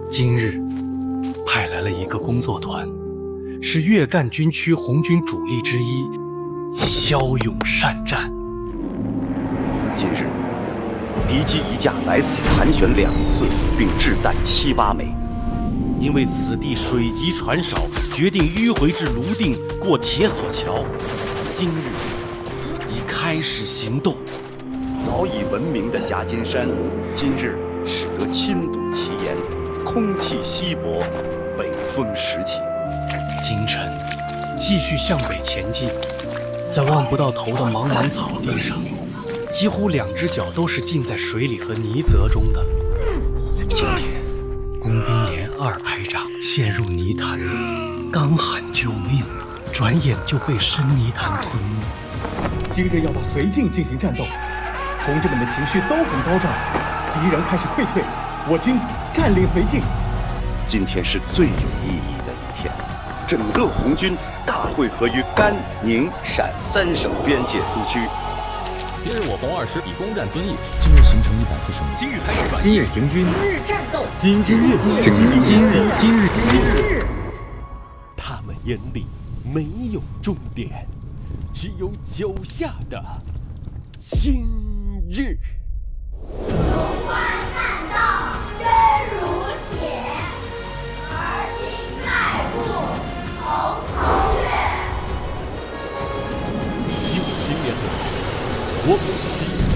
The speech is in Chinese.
今日派来了一个工作团，是粤赣军区红军主力之一，骁勇善战。 今日敌机一架来此盘旋2次，并掷弹7、8枚。因为此地水急船少，决定迂回至泸定过铁索桥。今日已开始行动。早已闻名的夹金山，今日使得亲睹其颜，空气稀薄，北风时起。 京城继续向北前进，在望不到头的茫茫草地上，几乎2只脚都是浸在水里和泥泽中的。今天工兵连2排长陷入泥潭里，刚喊救命，转眼就被深泥潭吞没。 今日要到绥靖进行战斗，同志们的情绪都很高涨，敌人开始溃退，我军占领绥靖。 今天是最有意义的一天，整个红军大汇合于甘、宁、陕3省边界苏区。 今日我红二师以攻占遵义， 今日行程140米， 今日开始转， 今日行军， 今日战斗， 今日， 他们眼里没有终点，只有脚下的今日。 潼关难道真如铁，而今迈步从头越。 9新年来，我们喜